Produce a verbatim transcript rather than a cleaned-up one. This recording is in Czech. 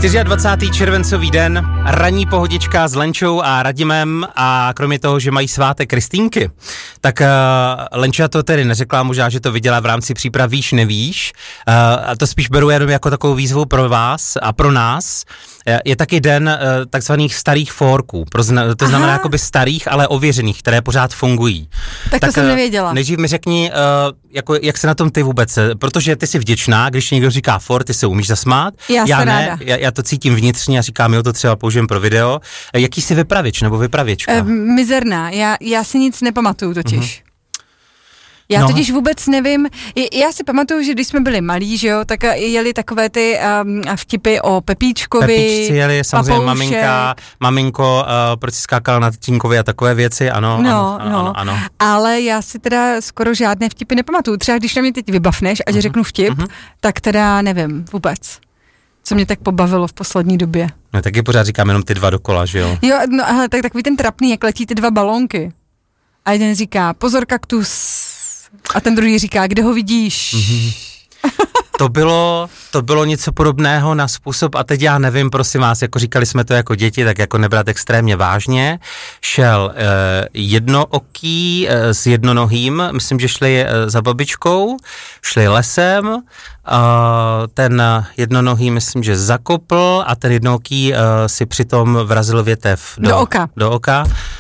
dvacátého čtvrtého červencový den, ranní pohodička s Lenčou a Radimem a kromě toho, že mají svátek Kristýnky, tak uh, Lenča to tedy neřekla, možná, že to viděla v rámci příprav Víš, nevíš, uh, a to spíš beru jenom jako takovou výzvu pro vás a pro nás. Je taky den uh, takzvaných starých forků, to znamená Aha. jakoby starých, ale ověřených, které pořád fungují. Tak, tak to jsem nevěděla. Nejdřív mi řekni, uh, jako, jak se na tom ty vůbec, protože ty jsi vděčná, když někdo říká for, ty se umíš zasmát. Já, já se ne, ráda. Já, já to cítím vnitřně a říkám, jo, to třeba použijem pro video. Jaký jsi vypravěč nebo vypravěčka? E, mizerná, já, já si nic nepamatuju totiž. Mm-hmm. Já no. totiž vůbec nevím, já si pamatuju, že když jsme byli malí, že jo, tak jeli takové ty um, vtipy o Pepíčkovi, Pepíčci jeli, samozřejmě papoušek. maminka, maminko, uh, proč si skákala na tatínkovi a takové věci, ano, no, ano, no. ano, ano. Ale já si teda skoro žádné vtipy nepamatuju. Třeba když na mě teď vybavneš a že uh-huh. řeknu vtip, uh-huh. tak teda nevím vůbec, co mě tak pobavilo v poslední době. No taky pořád říkám jenom ty dva dokola, že jo? Jo, no ale tak takový ten trapný, jak letí ty dva balónky. A jeden říká, pozor kaktus. A ten druhý říká, kde ho vidíš? Mm-hmm. To bylo, to bylo něco podobného na způsob, a teď já nevím, prosím vás, jako říkali jsme to jako děti, tak jako nebrat extrémně vážně. Šel eh, jednooký eh, s jednonohým, myslím, že šli eh, za babičkou, šli lesem, eh, ten jednonohý, myslím, že zakopl a ten jednooký eh, si přitom vrazil větev do, do oka. Do oka.